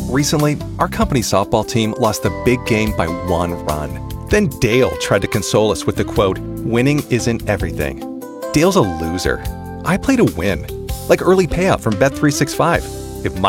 Recently, our company softball team lost the big game by 1 run. Then Dale tried to console us with the quote, "Winning isn't everything." Dale's a loser. I play to win, like early payout from Bet365. If